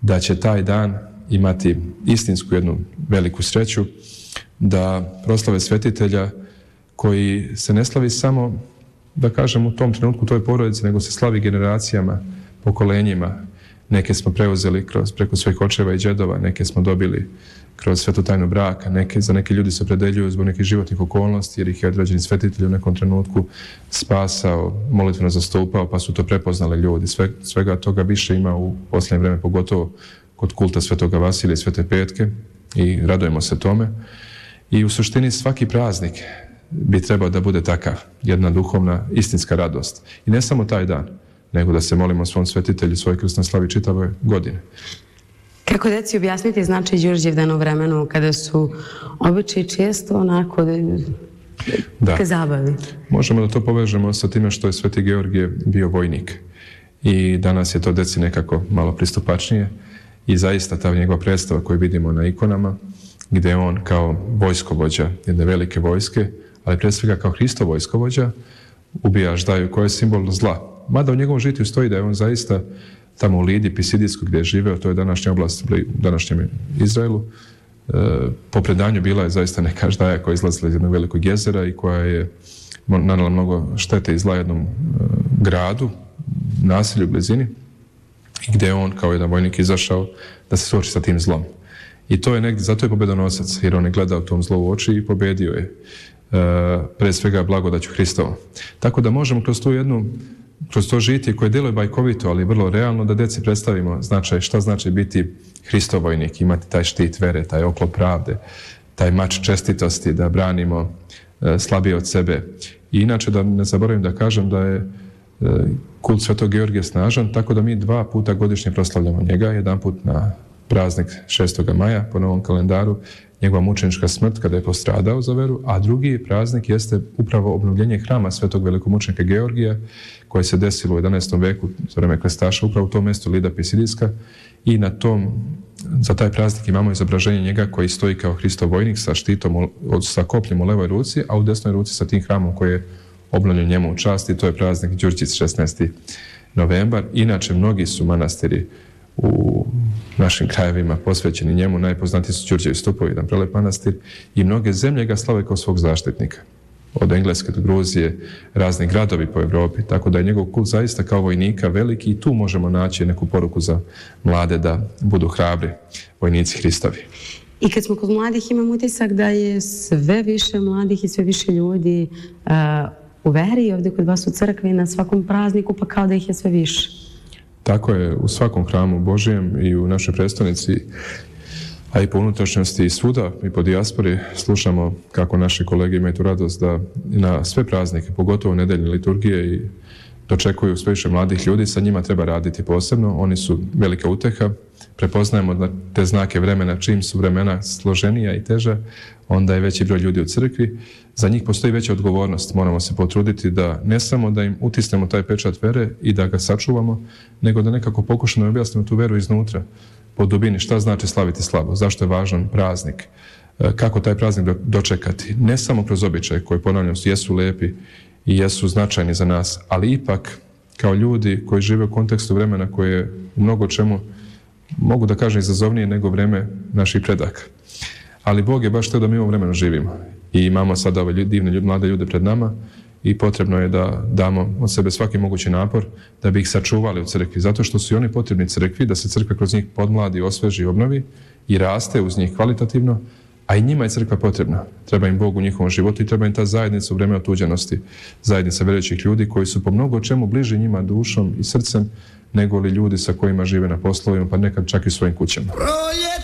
da će taj dan imati istinsku jednu veliku sreću, da proslave svetitelja koji se ne slavi samo, da kažem, u tom trenutku toj porodici, nego se slavi generacijama, pokolenjima. Neke smo preuzeli preko svojih očeva i džedova, neke smo dobili kroz svetu tajnu braka, za neke ljudi se opredeljuju zbog nekih životnih okolnosti, jer ih je određeni svetitelj u nekom trenutku spasao, molitveno zastupao, pa su to prepoznali ljudi. Svega toga više ima u posljednje vreme, pogotovo kod kulta Svetoga Vasilija i Svete Petke, i radujemo se tome. I u suštini svaki praznik bi trebao da bude takav, jedna duhovna, istinska radost. I ne samo taj dan, nego da se molimo svom svetitelju, svoj krsnoj slavi čitave godine. Kako deci objasniti značaj Đurđevdana u vremenu kada su običaji često onako ka zabavi? Možemo da to povežemo sa time što je Sveti Georgije bio vojnik. I danas je to deci nekako malo pristupačnije. I zaista ta njegova predstava koju vidimo na ikonama, gdje je on kao vojskovođa jedne velike vojske, ali pre svega kao Hristov vojskovođa, ubija ždaju koja je simbol zla. Mada u njegovom žitiju stoji da je on zaista tamo u Lidi, Pisidijsku, gdje je živeo, to je današnja oblast u današnjem Izraelu. Po predanju bila je zaista neka ždaja koja je izlazila iz jednog velikog jezera i koja je nanela mnogo štete i zla jednom gradu, naselju u blizini, gdje je on kao jedan vojnik izašao da se suoči sa tim zlom. I to je negdje, zato je pobedonosac, jer on je gledao tom zlo u oči i pobedio je pre svega blagodaću Hristovom. Tako da možemo kroz to žitije koje djeluje bajkovito, ali vrlo realno, da deci predstavimo šta znači biti Hristov vojnik, imati taj štit vere, taj oklop pravde, taj mač čestitosti, da branimo slabije od sebe. I inače, da ne zaboravim da kažem da je kult Svetog Georgija snažan, tako da mi 2 puta godišnje proslavljamo njega, jedan put na praznik 6. maja po novom kalendaru, njegova mučenička smrt kada je postradao za veru, a drugi praznik jeste upravo obnovljenje hrama Svetog velikomučenika Georgija, koje se desilo u 11. veku za vreme krestaša, upravo u tom mjestu Lida Pisidijska, i za taj praznik imamo izobraženje njega koji stoji kao Hristov vojnik sa štitom, sa kopljem u levoj ruci, a u desnoj ruci sa tim hramom koji je obnovljen njemu u časti. To je praznik Đurđic 16. novembar. Inače, mnogi su manastiri u našim krajevima posvećeni njemu. Najpoznatiji su Đurđevi stupovi, jedan prelep manastir, i mnoge zemlje ga slave kao svog zaštitnika. Od Engleske do Gruzije, razni gradovi po Evropi, tako da je njegov kult zaista kao vojnika veliki i tu možemo naći neku poruku za mlade da budu hrabri vojnici Hristovi. I kad smo kod mladih, imam utisak da je sve više mladih i sve više ljudi u veri, ovdje kod vas u crkvi, na svakom prazniku, pa kao da ih je sve više. Tako je, u svakom hramu Božijem i u našoj prestonici, a i po unutrašnjosti i svuda i po dijaspori slušamo kako naši kolege imaju tu radost da na sve praznike, pogotovo nedeljne liturgije, i dočekuju sve više mladih ljudi, sa njima treba raditi posebno. Oni su velika uteha, prepoznajemo da te znake vremena, čim su vremena složenija i teža, onda je veći broj ljudi u crkvi. Za njih postoji veća odgovornost, moramo se potruditi da ne samo da im utisnemo taj pečat vere i da ga sačuvamo, nego da nekako pokušamo objasnimo tu veru iznutra, po dubini, šta znači slaviti slavo, zašto je važan praznik, kako taj praznik dočekati, ne samo kroz običaje koji, ponavljam, jesu lepi i jesu značajni za nas, ali ipak kao ljudi koji žive u kontekstu vremena koje je u mnogo čemu, mogu da kažem, izazovnije nego vreme naših predaka. Ali Bog je baš to da mi u ovom vremenu živimo i imamo sada ove divne mlade ljude pred nama i potrebno je da damo od sebe svaki mogući napor da bi ih sačuvali u crkvi, zato što su i oni potrebni crkvi, da se crkva kroz njih podmladi, osveži, obnovi i raste uz njih kvalitativno, a i njima je crkva potrebna. Treba im Bog u njihovom životu i treba im ta zajednica u vreme otuđenosti, zajednica verujućih ljudi koji su po mnogo čemu bliži njima dušom i srcem nego li ljudi sa kojima žive na poslovima, pa nekad čak i svojim kućama.